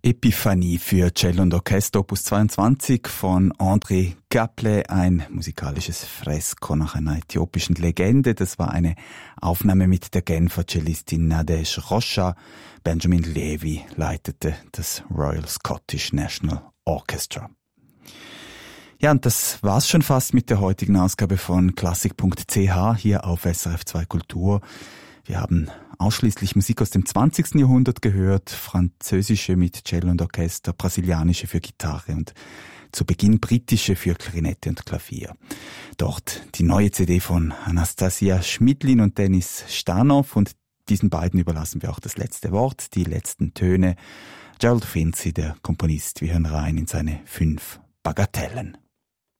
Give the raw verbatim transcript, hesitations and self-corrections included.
Epiphanie für Cello und Orchester Opus zweiundzwanzig von André Gaple, ein musikalisches Fresko nach einer äthiopischen Legende. Das war eine Aufnahme mit der Genfer Cellistin Nadege Rocha. Benjamin Levy leitete das Royal Scottish National Orchestra. Ja, und das war's schon fast mit der heutigen Ausgabe von Klassik punkt c h hier auf S R F zwei Kultur. Wir haben ausschließlich Musik aus dem zwanzigsten Jahrhundert gehört, französische mit Cello und Orchester, brasilianische für Gitarre und zu Beginn britische für Klarinette und Klavier. Dort die neue C D von Anastasia Schmidlin und Dennis Stanow, und diesen beiden überlassen wir auch das letzte Wort, die letzten Töne. Gerald Finzi, der Komponist, wir hören rein in seine fünf Bagatellen.